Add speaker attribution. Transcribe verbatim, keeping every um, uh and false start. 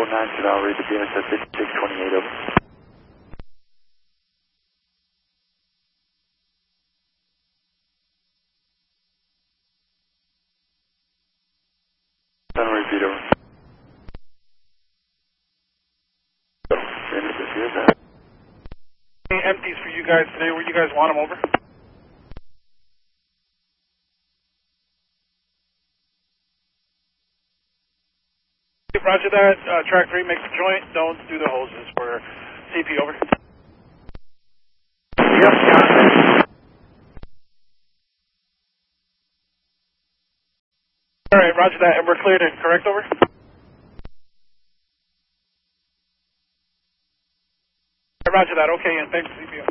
Speaker 1: nine, should I read the B S at fifty-six twenty-eight, over. Then repeat, over.
Speaker 2: Any empties for you guys today, where you guys want them over? Roger that. Uh, track three, make the joint. Don't do the hoses for C P, over.
Speaker 1: Yep, got it.
Speaker 2: All right, roger that. And we're cleared in, correct, over? Roger that. Okay, and thanks, C P O.